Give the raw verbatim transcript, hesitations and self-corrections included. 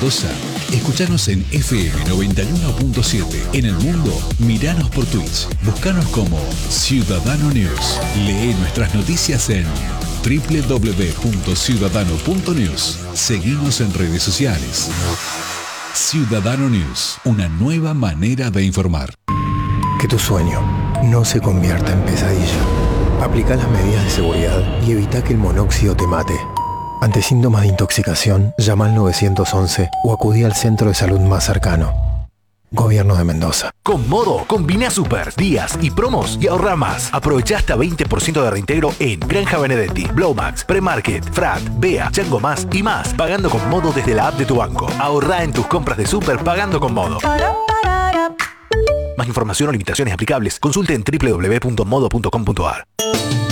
Mendoza, escuchanos en F M noventa y uno punto siete. En el mundo, miranos por Twitch. Buscanos como Ciudadano News. Lee nuestras noticias en doble u doble u doble u punto ciudadano punto news. Seguimos en redes sociales. Ciudadano News, una nueva manera de informar. Que tu sueño no se convierta en pesadilla. Aplica las medidas de seguridad y evita que el monóxido te mate. Ante síntomas de intoxicación, llama al nueve once o acudí al centro de salud más cercano. Gobierno de Mendoza. Con Modo, combina super, días y promos y ahorra más. Aprovecha hasta veinte por ciento de reintegro en Granja Benedetti, Blowmax, Premarket, Frat, Bea, Chango Más y más, pagando con Modo desde la app de tu banco. Ahorra en tus compras de super pagando con Modo. Más información o limitaciones aplicables, consulte en doble u doble u doble u punto modo punto com punto a r.